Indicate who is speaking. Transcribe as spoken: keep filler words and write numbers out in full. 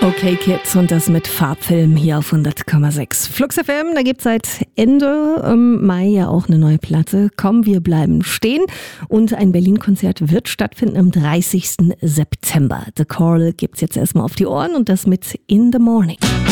Speaker 1: Okay Kids und das mit Farbfilm hier auf hundert Komma sechs. Flux F M, da gibt es seit Ende ähm, Mai ja auch eine neue Platte. Komm, wir bleiben stehen. Und ein Berlin-Konzert wird stattfinden am dreißigsten September. The Coral gibt's jetzt erstmal auf die Ohren und das mit In the Morning.